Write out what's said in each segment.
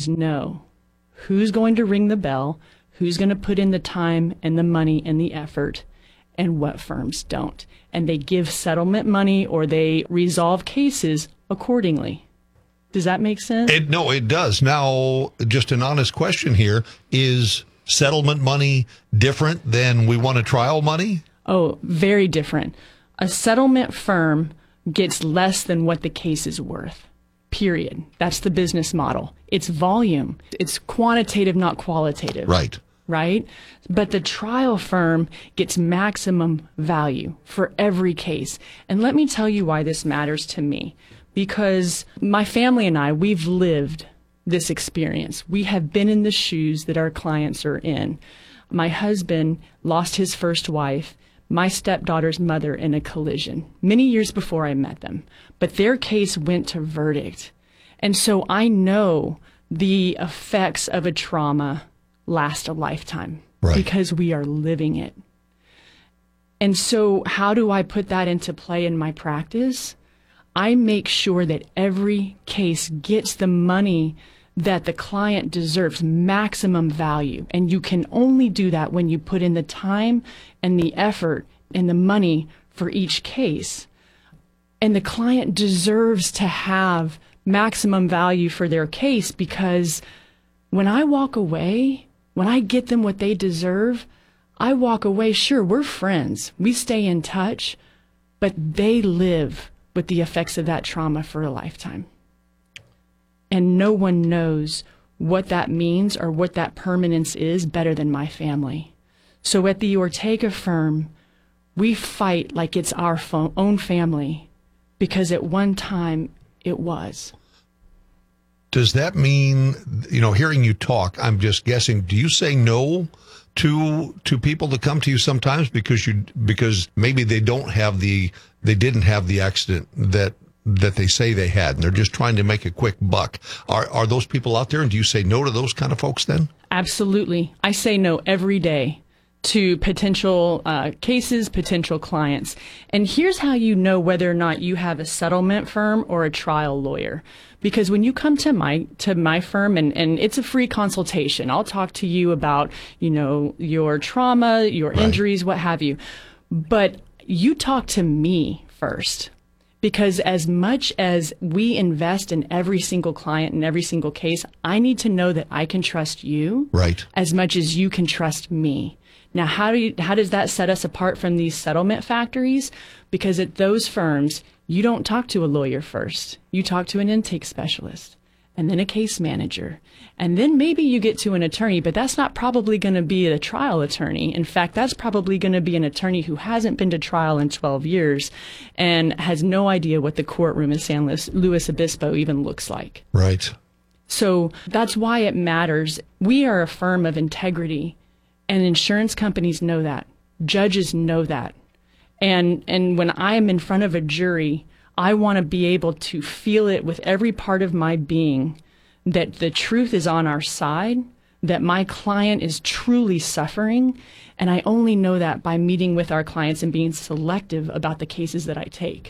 attorneys know who's going to ring the bell, who's going to put in the time and the money and the effort, and what firms don't. And they give settlement money or they resolve cases accordingly. Does that make sense? No, it does. Now, just an honest question here. Is settlement money different than we want a trial money? Oh, very different. A settlement firm gets less than what the case is worth. Period. That's the business model. It's volume. It's quantitative, not qualitative. Right. Right? But the trial firm gets maximum value for every case. And let me tell you why this matters to me. Because my family and I, we've lived this experience. We have been in the shoes that our clients are in. My husband lost his first wife, my stepdaughter's mother, in a collision many years before I met them. But their case went to verdict. And so I know the effects of a trauma last a lifetime, right, because we are living it. And so how do I put that into play in my practice? I make sure that every case gets the money that the client deserves, maximum value. And you can only do that when you put in the time and the effort and the money for each case. And the client deserves to have maximum value for their case, because when I walk away, when I get them what they deserve, I walk away, sure, we're friends, we stay in touch, but they live with the effects of that trauma for a lifetime. And no one knows what that means or what that permanence is better than my family. So at the Ortega firm, we fight like it's our own family, because at one time it was. Does that mean, hearing you talk, I'm just guessing, do you say no to people that come to you sometimes because maybe they didn't have the accident that they say they had, and they're just trying to make a quick buck? Are those people out there, and do you say no to those kind of folks then? Absolutely. I say no every day to potential cases, potential clients. And here's how you know whether or not you have a settlement firm or a trial lawyer. Because when you come to my firm, and it's a free consultation, I'll talk to you about, your trauma, your injuries, what have you. But you talk to me first. Because as much as we invest in every single client and every single case, I need to know that I can trust you, right, as much as you can trust me. Now, how does that set us apart from these settlement factories? Because at those firms, you don't talk to a lawyer first. You talk to an intake specialist, and then a case manager, and then maybe you get to an attorney, but that's not probably going to be a trial attorney. In fact, that's probably going to be an attorney who hasn't been to trial in 12 years and has no idea what the courtroom in San Luis Obispo even looks like. Right. So that's why it matters. We are a firm of integrity, and insurance companies know that. Judges know that. And when I am in front of a jury, I want to be able to feel it with every part of my being that the truth is on our side, that my client is truly suffering, and I only know that by meeting with our clients and being selective about the cases that I take.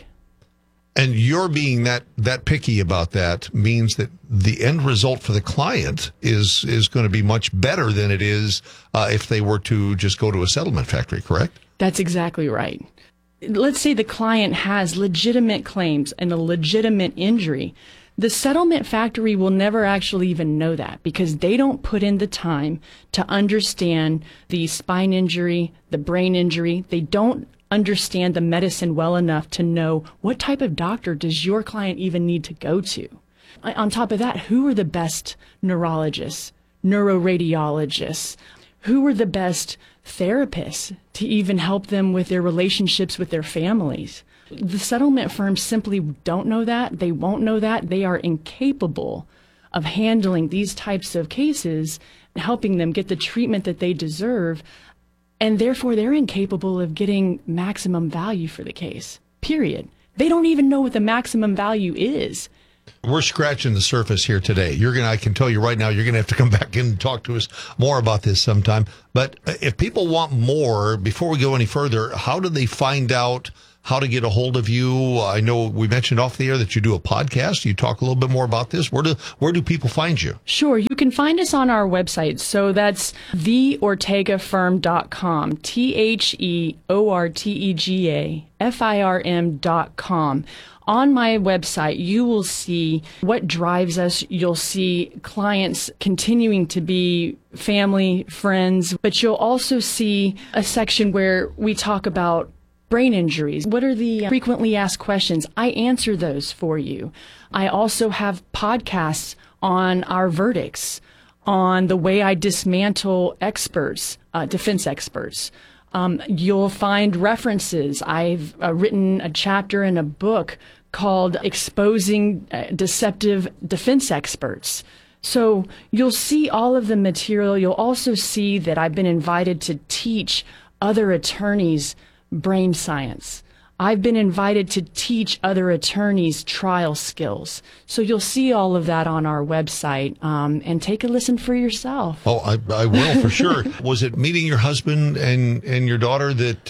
And your being that picky about that means that the end result for the client is going to be much better than it is if they were to just go to a settlement factory, correct? That's exactly right. Let's say the client has legitimate claims and a legitimate injury. The settlement factory will never actually even know that, because they don't put in the time to understand the spine injury, the brain injury. They don't understand the medicine well enough to know what type of doctor does your client even need to go to. On top of that, who are the best neurologists, neuroradiologists? Who are the best therapists to even help them with their relationships with their families? The settlement firms simply don't know that. They won't know that. They are incapable of handling these types of cases and helping them get the treatment that they deserve. And therefore, they're incapable of getting maximum value for the case, period. They don't even know what the maximum value is. We're scratching the surface here today. I can tell you right now, you're going to have to come back in and talk to us more about this sometime. But if people want more, before we go any further, how do they find out how to get a hold of you. I know we mentioned off the air that you do a podcast. You talk a little bit more about this. Where do people find you? Sure. You can find us on our website. So that's theortegafirm.com, TheOrtegafirm.com. On my website, you will see what drives us. You'll see clients continuing to be family, friends, but you'll also see a section where we talk about brain injuries. What are the frequently asked questions? I answer those for you. I also have podcasts on our verdicts, on the way I dismantle experts, defense experts. You'll find references. I've written a chapter in a book called Exposing Deceptive Defense Experts. So you'll see all of the material. You'll also see that I've been invited to teach other attorneys brain science. I've been invited to teach other attorneys trial skills. So you'll see all of that on our website, and take a listen for yourself. Oh, I will for sure. Was it meeting your husband and your daughter that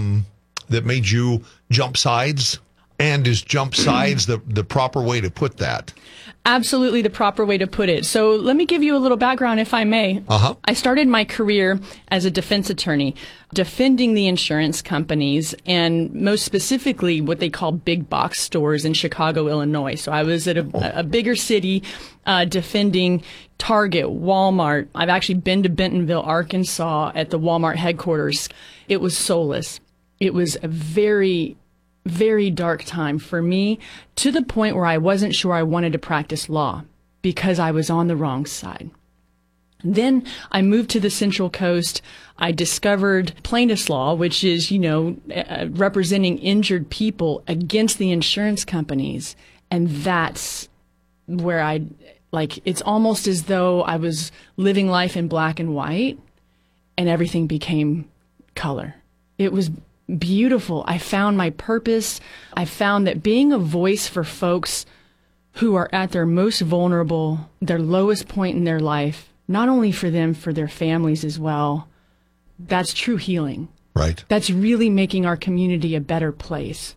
that made you jump sides? And is jump sides the proper way to put that? Absolutely the proper way to put it. So let me give you a little background, if I may. I started my career as a defense attorney, defending the insurance companies, and most specifically what they call big box stores in Chicago, Illinois. So I was at a bigger city defending Target, Walmart. I've actually been to Bentonville, Arkansas at the Walmart headquarters. It was soulless. It was a very dark time for me, to the point where I wasn't sure I wanted to practice law because I was on the wrong side. Then I moved to the Central Coast. I discovered plaintiff's law, which is, representing injured people against the insurance companies. And that's where it's almost as though I was living life in black and white and everything became color. It was beautiful. I found my purpose. I found that being a voice for folks who are at their most vulnerable, their lowest point in their life, not only for them, for their families as well, that's true healing. Right. That's really making our community a better place.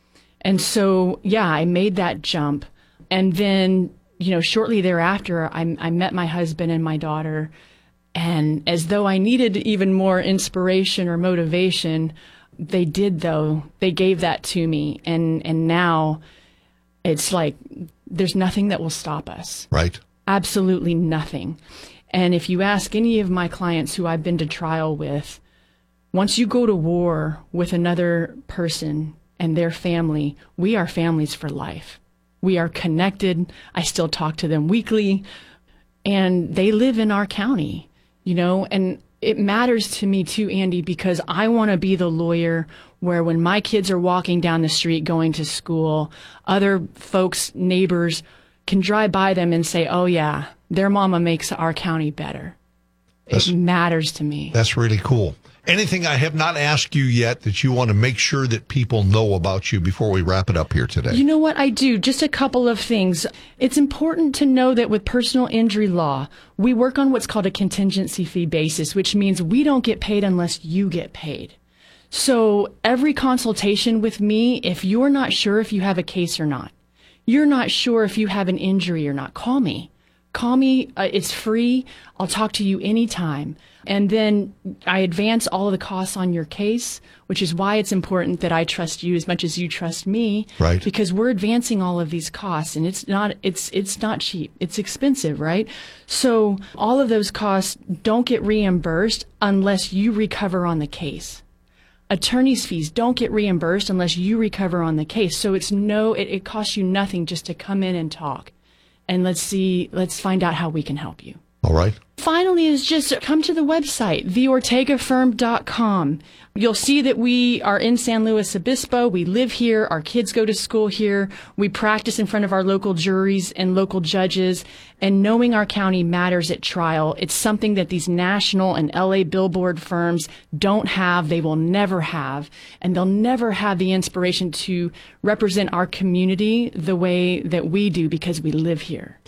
And so, I made that jump. And then, shortly thereafter, I met my husband and my daughter. And as though I needed even more inspiration or motivation, they did, though. They gave that to me. And now it's like there's nothing that will stop us. Right. Absolutely nothing. And if you ask any of my clients who I've been to trial with, once you go to war with another person and their family, we are families for life. We are connected. I still talk to them weekly. And they live in our county, and it matters to me too, Andy, because I want to be the lawyer where when my kids are walking down the street going to school, other folks, neighbors can drive by them and say, oh yeah, their mama makes our county better. It matters to me. That's really cool. Anything I have not asked you yet that you want to make sure that people know about you before we wrap it up here today? You know what I do? Just a couple of things. It's important to know that with personal injury law, we work on what's called a contingency fee basis, which means we don't get paid unless you get paid. So every consultation with me, if you're not sure if you have a case or not, you're not sure if you have an injury or not, call me. Call me. It's free. I'll talk to you anytime. And then I advance all of the costs on your case, which is why it's important that I trust you as much as you trust me. Right. Because we're advancing all of these costs, and it's not cheap. It's expensive, right? So all of those costs don't get reimbursed unless you recover on the case. Attorney's fees don't get reimbursed unless you recover on the case. So it costs you nothing just to come in and talk. And let's find out how we can help you. All right. Finally is just come to the website, theortegafirm.com. You'll see that we are in San Luis Obispo. We live here. Our kids go to school here. We practice in front of our local juries and local judges. And knowing our county matters at trial. It's something that these national and LA billboard firms don't have. They will never have. And they'll never have the inspiration to represent our community the way that we do because we live here.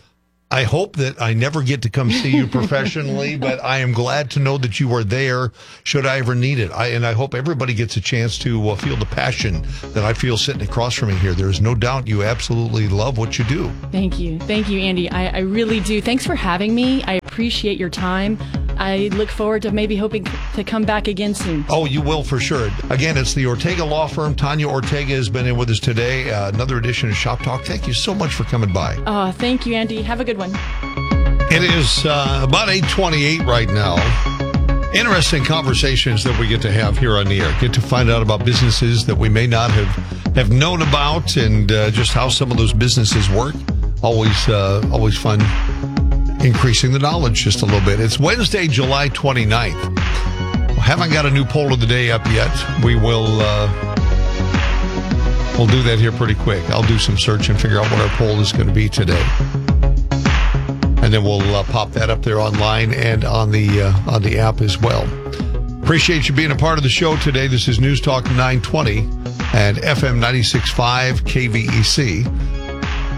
I hope that I never get to come see you professionally, but I am glad to know that you are there should I ever need it. And I hope everybody gets a chance to feel the passion that I feel sitting across from me here. There is no doubt you absolutely love what you do. Thank you. Thank you, Andy. I really do. Thanks for having me. I appreciate your time. I look forward to maybe hoping to come back again soon. Oh, you will for sure. Again, it's the Ortega Law Firm. Tanya Ortega has been in with us today. Another edition of Shop Talk. Thank you so much for coming by. Thank you, Andy. Have a good one. It is about 8:28 right now. Interesting conversations that we get to have here on the air. Get to find out about businesses that we may not have known about, and just how some of those businesses work. Always fun increasing the knowledge just a little bit. It's Wednesday, July 29th. Haven't got a new poll of the day up yet. We'll do that here pretty quick. I'll do some search and figure out what our poll is going to be today. And then we'll pop that up there online and on the app as well. Appreciate you being a part of the show today. This is News Talk 920 and FM 96.5 KVEC.